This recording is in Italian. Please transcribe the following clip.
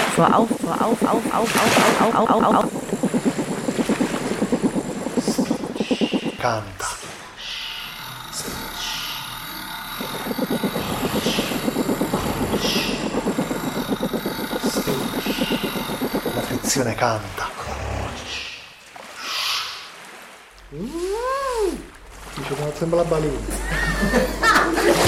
Canta. La frizione canta. Dice come sembra la balena.